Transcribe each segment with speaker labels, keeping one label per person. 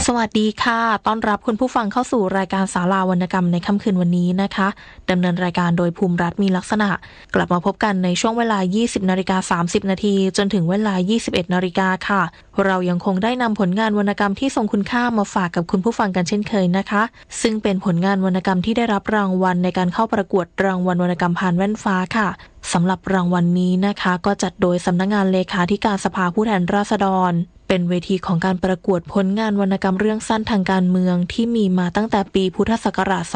Speaker 1: สวัสดีค่ะต้อนรับคุณผู้ฟังเข้าสู่รายการศาลาวรรณกรรมในค่ำคืนวันนี้นะคะดำเนินรายการโดยภูมิรัตน์มีลักษณะกลับมาพบกันในช่วงเวลา 20:30 นาทีจนถึงเวลา 21 นาฬิกาค่ะเรายังคงได้นำผลงานวรรณกรรมที่ทรงคุณค่ามาฝากกับคุณผู้ฟังกันเช่นเคยนะคะซึ่งเป็นผลงานวรรณกรรมที่ได้รับรางวัลในการเข้าประกวดรางวัลวรรณกรรมพานแว่นฟ้าค่ะสำหรับรางวัลนี้นะคะก็จัดโดยสำนักงานเลขาธิการสภาผู้แทนราษฎรเป็นเวทีของการประกวดผลงานวรรณกรรมเรื่องสั้นทางการเมืองที่มีมาตั้งแต่ปีพุทธศักราช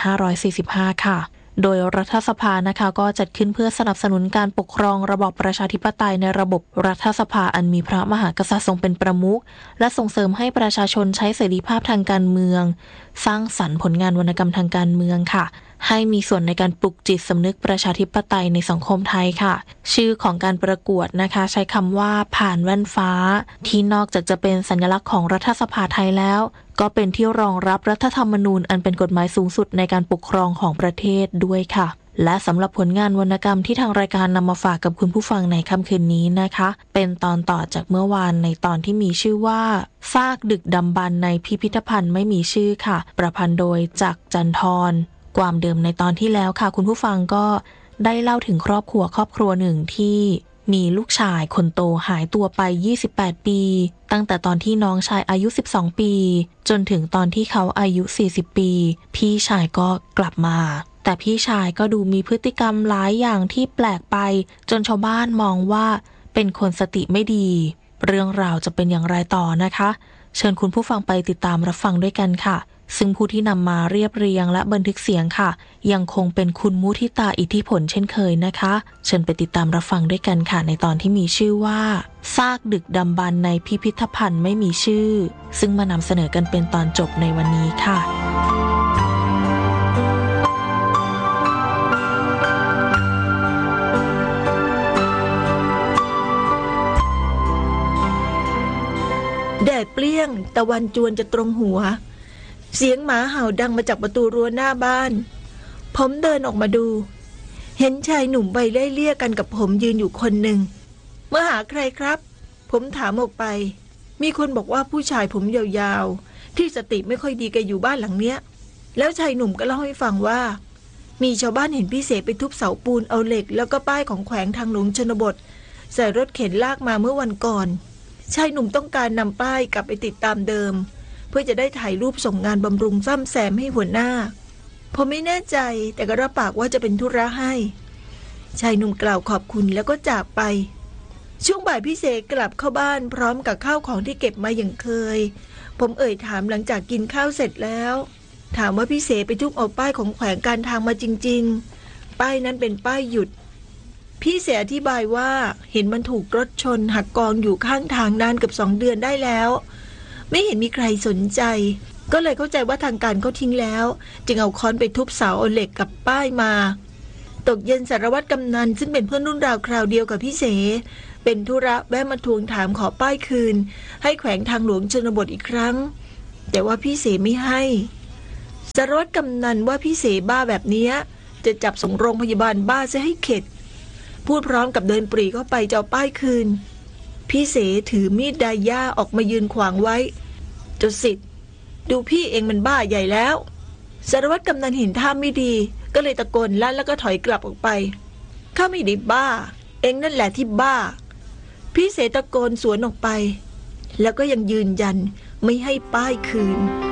Speaker 1: 2545 ค่ะโดยรัฐสภานะคะก็จัดขึ้นเพื่อสนับสนุนการปกครองระบอบประชาธิปไตยในระบบรัฐสภาอันมีพระมหากษัตริย์ทรงเป็นประมุขและส่งเสริมให้ประชาชนใช้เสรีภาพทางการเมืองสร้างสรรค์ผลงานวรรณกรรมทางการเมืองค่ะให้มีส่วนในการปลุกจิตสำนึกประชาธิปไตยในสังคมไทยค่ะชื่อของการประกวดนะคะใช้คำว่าผ่านแว่นฟ้าที่นอกจากจะเป็นสัญลักษณ์ของรัฐสภาไทยแล้วก็เป็นที่รองรับรัฐธรรมนูญอันเป็นกฎหมายสูงสุดในการปกครองของประเทศด้วยค่ะและสำหรับผลงานวรรณกรรมที่ทางรายการนำมาฝากกับคุณผู้ฟังในค่ำคืนนี้นะคะเป็นตอนต่อจากเมื่อวานในตอนที่มีชื่อว่าซากดึกดำบรรพ์ในพิพิธภัณฑ์ไม่มีชื่อค่ะประพันธ์โดยจักรจันทรความเดิมในตอนที่แล้วค่ะคุณผู้ฟังก็ได้เล่าถึงครอบครัวหนึ่งที่มีลูกชายคนโตหายตัวไป28ปีตั้งแต่ตอนที่น้องชายอายุ12ปีจนถึงตอนที่เขาอายุ40ปีพี่ชายก็กลับมาแต่พี่ชายก็ดูมีพฤติกรรมหลายอย่างที่แปลกไปจนชาวบ้านมองว่าเป็นคนสติไม่ดีเรื่องราวจะเป็นอย่างไรต่อนะคะเชิญคุณผู้ฟังไปติดตามรับฟังด้วยกันค่ะซึ่งผู้ที่นำมาเรียบเรียงและบันทึกเสียงค่ะยังคงเป็นคุณมุทิตาอิทธิผลเช่นเคยนะคะเชิญไปติดตามรับฟังด้วยกันค่ะในตอนที่มีชื่อว่าซากดึกดำบรรพ์ในพิพิธภัณฑ์ไม่มีชื่อซึ่งมานำเสนอกันเป็นตอนจบในวันนี้ค่ะ
Speaker 2: แดดเปรี้ยงตะวันจวนจะตรงหัวเสียงหมาเห่าดังมาจากประตูรั้วหน้าบ้านผมเดินออกมาดูเห็นชายหนุ่มใบเล่เลี่ยกันกับผมยืนอยู่คนหนึ่งมาหาใครครับผมถามออกไปมีคนบอกว่าผู้ชายผมยาวๆที่สติไม่ค่อยดีแกอยู่บ้านหลังเนี้ยแล้วชายหนุ่มก็เล่าให้ฟังว่ามีชาวบ้านเห็นพี่เสไปทุบเสาปูนเอาเหล็กแล้วก็ป้ายของแขวงทางหลวงชนบทใส่รถเข็นลากมาเมื่อวันก่อนชายหนุ่มต้องการนำป้ายกลับไปติดตามเดิมเพื่อจะได้ถ่ายรูปส่งงานบำรุงซ่อมแซมให้หัวหน้าผมไม่แน่ใจแต่ก็รับปากว่าจะเป็นธุระให้ชายหนุ่มกล่าวขอบคุณแล้วก็จากไปช่วงบ่ายพี่เสกลับเข้าบ้านพร้อมกับข้าวของที่เก็บมาอย่างเคยผมเอ่ยถามหลังจากกินข้าวเสร็จแล้วถามว่าพี่เสไปทุบเอาป้ายของแขวงการทางมาจริงๆป้ายนั้นเป็นป้ายหยุดพี่เสอธิบายว่าเห็นมันถูกรถชนหักกองอยู่ข้างทางนานเกือบ2 เดือนได้แล้วไม่เห็นมีใครสนใจก็เลยเข้าใจว่าทางการเขาทิ้งแล้วจึงเอาค้อนไปทุบเสาเอาเหล็กกับป้ายมาตกเย็นสารวัตรกำนันซึ่งเป็นเพื่อนรุ่นราวคราวเดียวกับพี่เสเป็นธุระแวะมาทวงถามขอป้ายคืนให้แขวงทางหลวงชนบทอีกครั้งแต่ว่าพี่เสไม่ให้สารวัตรกำนันว่าพี่เสบ้าแบบนี้จะจับส่งโรงพยาบาลบ้าซะให้เข็ดพูดพร้อมกับเดินปรีเข้าไปจะเอาป้ายคืนพี่เสถือมีดไดย่าออกมายืนขวางไว้จดสิทธิ์ดูพี่เองมันบ้าใหญ่แล้วสารวัตรกำนันเห็นท่าไม่ดีก็เลยตะโกนลั่นแล้วก็ถอยกลับออกไปข้าไม่ได้บ้าเองนั่นแหละที่บ้าพี่เสตะโกนสวนออกไปแล้วก็ยังยืนยันไม่ให้ป้ายคืน